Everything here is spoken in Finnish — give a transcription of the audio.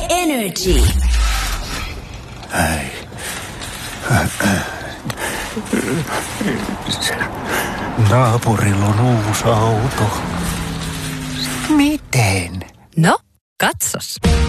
Energy. Naapurilla on uusi auto. Miten? No, katsos.